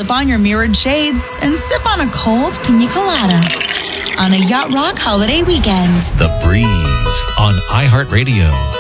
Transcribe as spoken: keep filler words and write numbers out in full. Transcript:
slip on your mirrored shades and sip on a cold pina colada on a Yacht Rock holiday weekend. The Breeze on iHeartRadio.